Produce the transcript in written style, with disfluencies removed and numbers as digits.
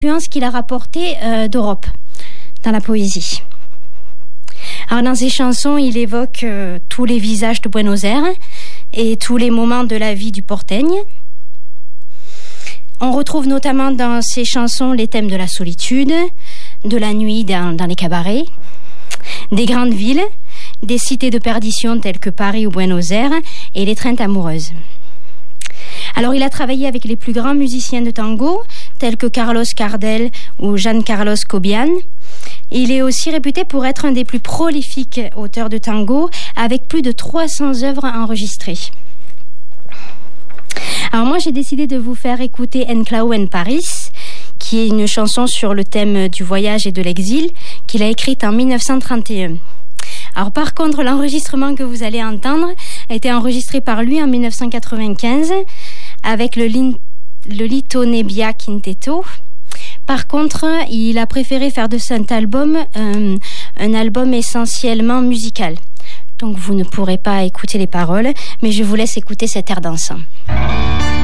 L'influence qu'il a rapportée d'Europe dans la poésie. Alors dans ses chansons, il évoque tous les visages de Buenos Aires et tous les moments de la vie du porteño. On retrouve notamment dans ses chansons les thèmes de la solitude, de la nuit dans les cabarets, des grandes villes, des cités de perdition telles que Paris ou Buenos Aires et l'étreinte amoureuse. Alors il a travaillé avec les plus grands musiciens de tango, tels que Carlos Gardel ou Giancarlo Cobian. Il est aussi réputé pour être un des plus prolifiques auteurs de tango, avec plus de 300 œuvres enregistrées. Alors moi, j'ai décidé de vous faire écouter Enclao en Paris, qui est une chanson sur le thème du voyage et de l'exil, qu'il a écrite en 1931. Alors par contre, l'enregistrement que vous allez entendre a été enregistré par lui en 1995 avec le Lito Nebbia Quintetto. Par contre, il a préféré faire de cet album un album essentiellement musical. Donc vous ne pourrez pas écouter les paroles, mais je vous laisse écouter cet air dansant.